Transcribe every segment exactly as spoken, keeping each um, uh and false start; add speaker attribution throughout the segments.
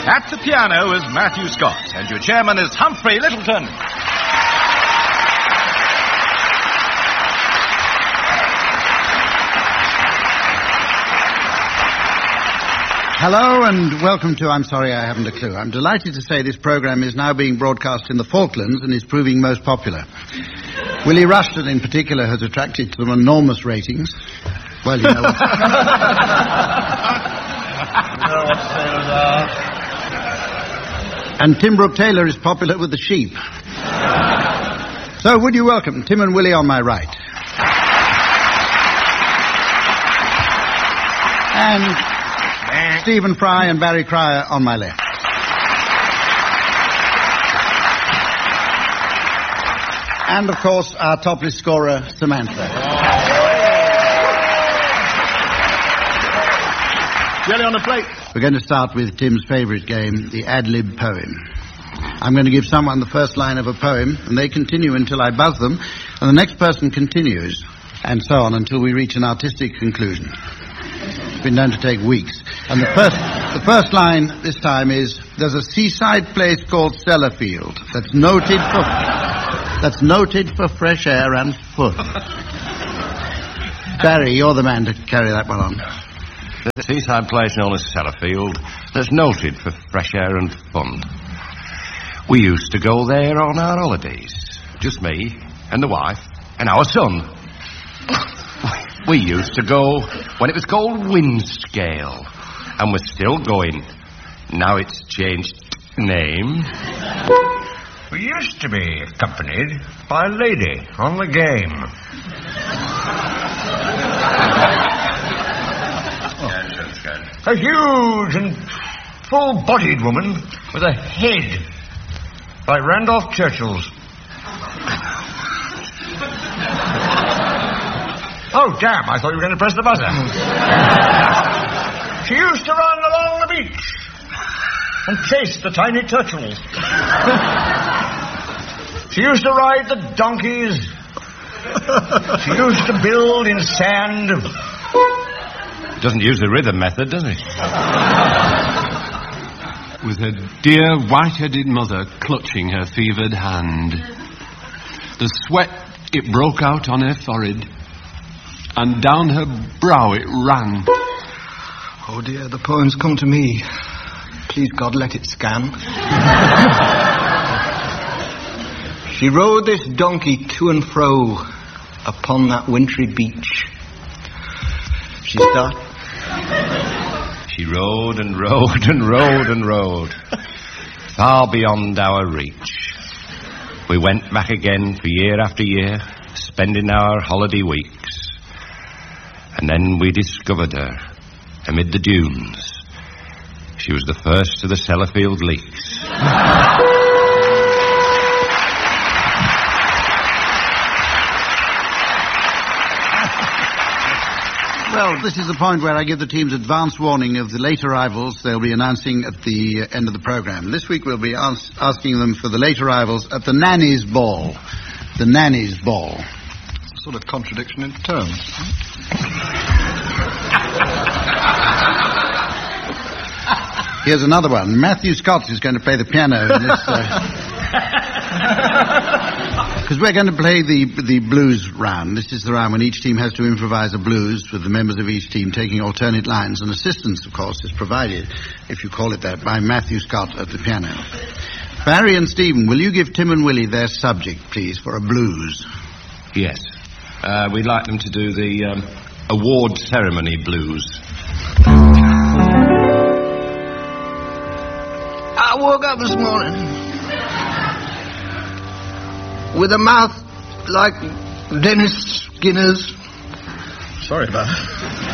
Speaker 1: At the piano is Matthew Scott, and your chairman is Humphrey Littleton.
Speaker 2: Hello and welcome to I'm Sorry I Haven't a Clue. I'm delighted to say this programme is now being broadcast in the Falklands and is proving most popular. Willie Rushton in particular has attracted some enormous ratings. Well, you know what...
Speaker 3: you know what sailors are.
Speaker 2: And Tim Brooke-Taylor is popular with the sheep. So would you welcome Tim and Willie on my right. And... Stephen Fry and Barry Cryer on my left. And, of course, our topless scorer, Samantha.
Speaker 1: Jelly on the plate.
Speaker 2: We're going to start with Tim's favourite game, the ad-lib poem. I'm going to give someone the first line of a poem, and they continue until I buzz them, and the next person continues, and so on until we reach an artistic conclusion. It's been known to take weeks. And the first, the first line this time is, there's a seaside place called Sellafield that's noted for, that's noted for fresh air and fun. Barry, you're the man to carry that one on.
Speaker 4: The seaside place known as Sellafield that's noted for fresh air and fun. We used to go there on our holidays. Just me and the wife and our son. We used to go when it was called Windscale, and we're still going. Now it's changed name.
Speaker 3: We used to be accompanied by a lady on the game. A huge and full-bodied woman with a head like Randolph Churchill's. Oh, damn, I thought you were going to press the buzzer. She used to run along the beach and chase the tiny turtles. She used to ride the donkeys. She used to build in sand.
Speaker 4: Doesn't use the rhythm method, does it?
Speaker 5: With her dear white-headed mother clutching her fevered hand. The sweat, it broke out on her forehead, and down her brow it ran.
Speaker 6: Oh dear, the poem's come to me. Please God, let it scan. She rode this donkey to and fro upon that wintry beach. She started...
Speaker 4: She rode and rode and rode and rode, far beyond our reach. We went back again for year after year, spending our holiday weeks. And then we discovered her amid the dunes. She was the first to the Sellafield leaks.
Speaker 2: Well, this is the point where I give the teams advance warning of the late arrivals they'll be announcing at the uh, end of the programme. This week we'll be ans- asking them for the late arrivals at the Nanny's Ball. The Nanny's Ball.
Speaker 6: Sort of contradiction in terms.
Speaker 2: Here's another one. Matthew Scott is going to play the piano in this... Because uh, we're going to play the the blues round. This is the round when each team has to improvise a blues with the members of each team taking alternate lines. And assistance, of course, is provided, if you call it that, by Matthew Scott at the piano. Barry and Stephen, will you give Tim and Willie their subject, please, for a blues?
Speaker 4: Yes. Uh, we'd like them to do the um, award ceremony blues.
Speaker 6: I woke up this morning with a mouth like Dennis Skinner's.
Speaker 3: Sorry about it.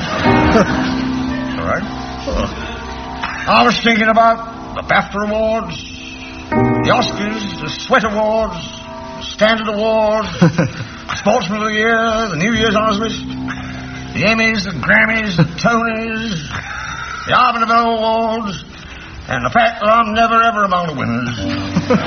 Speaker 3: All right. Oh. I was thinking about the BAFTA Awards, the Oscars, the Sweat Awards, the Standard Awards, Sportsman of the Year, the New Year's Honours List, the Emmys, the Grammys, the Tonys, the Arbor Awards, and the fact that I'm never ever among the winners.